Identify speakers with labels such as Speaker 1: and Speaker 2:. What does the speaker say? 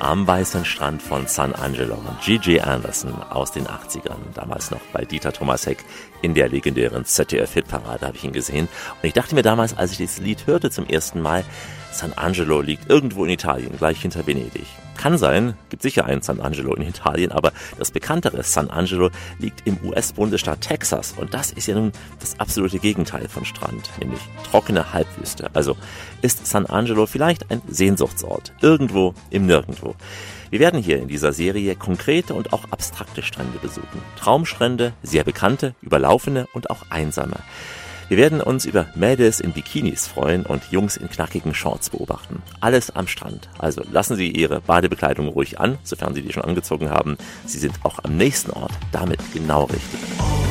Speaker 1: am weißen Strand von San Angelo und Gigi Anderson aus den 80ern, damals noch bei Dieter Thomas Heck in der legendären ZDF-Hitparade habe ich ihn gesehen. Und ich dachte mir damals, als ich dieses Lied hörte zum ersten Mal, San Angelo liegt irgendwo in Italien, gleich hinter Venedig. Kann sein, gibt sicher einen San Angelo in Italien, aber das bekanntere San Angelo liegt im US-Bundesstaat Texas. Und das ist ja nun das absolute Gegenteil von Strand, nämlich trockene Halbwüste. Also ist San Angelo vielleicht ein Sehnsuchtsort, irgendwo im Nirgendwo. Wir werden hier in dieser Serie konkrete und auch abstrakte Strände besuchen. Traumstrände, sehr bekannte, überlaufene und auch einsame. Wir werden uns über Mädels in Bikinis freuen und Jungs in knackigen Shorts beobachten. Alles am Strand. Also lassen Sie Ihre Badebekleidung ruhig an, sofern Sie die schon angezogen haben. Sie sind auch am nächsten Ort damit genau richtig.